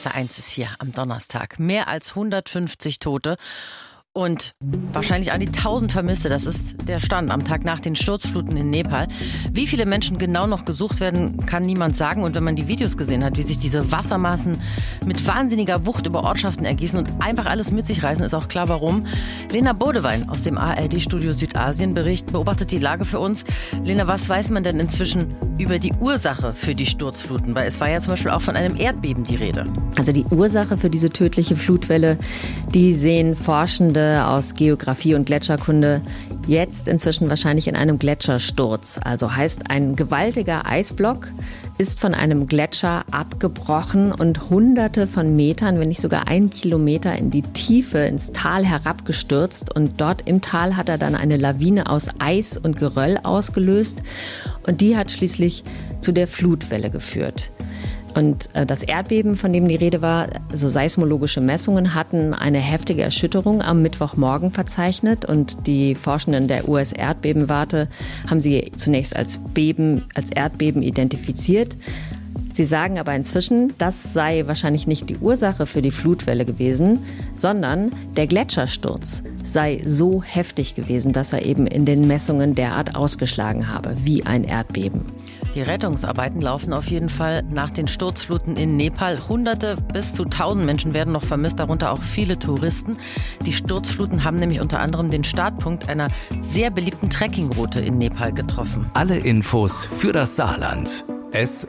SR1 ist hier am Donnerstag. Mehr als 150 Tote und wahrscheinlich an die 1000 Vermisste. Das ist der Stand am Tag nach den Sturzfluten in Nepal. Wie viele Menschen genau noch gesucht werden, kann niemand sagen. Und wenn man die Videos gesehen hat, wie sich diese Wassermassen mit wahnsinniger Wucht über Ortschaften ergießen und einfach alles mit sich reißen, ist auch klar, warum. Lena Bodewein aus dem ARD-Studio Südasien beobachtet die Lage für uns. Lena, was weiß man denn inzwischen über die Ursache für die Sturzfluten? Weil es war ja zum Beispiel auch von einem Erdbeben die Rede. Also die Ursache für diese tödliche Flutwelle, die sehen Forschende aus Geografie und Gletscherkunde jetzt inzwischen wahrscheinlich in einem Gletschersturz. Also heißt, ein gewaltiger Eisblock ist von einem Gletscher abgebrochen und Hunderte von Metern, wenn nicht sogar 1 Kilometer in die Tiefe, ins Tal herabgestürzt. Und dort im Tal hat er dann eine Lawine aus Eis und Geröll ausgelöst. Und die hat schließlich zu der Flutwelle geführt. Und das Erdbeben, von dem die Rede war, also seismologische Messungen hatten eine heftige Erschütterung am Mittwochmorgen verzeichnet. Und die Forschenden der US-Erdbebenwarte haben sie zunächst als Erdbeben identifiziert. Sie sagen aber inzwischen, das sei wahrscheinlich nicht die Ursache für die Flutwelle gewesen, sondern der Gletschersturz sei so heftig gewesen, dass er eben in den Messungen derart ausgeschlagen habe, wie ein Erdbeben. Die Rettungsarbeiten laufen auf jeden Fall nach den Sturzfluten in Nepal. Hunderte bis zu 1000 Menschen werden noch vermisst, darunter auch viele Touristen. Die Sturzfluten haben nämlich unter anderem den Startpunkt einer sehr beliebten Trekkingroute in Nepal getroffen. Alle Infos für das Saarland. SR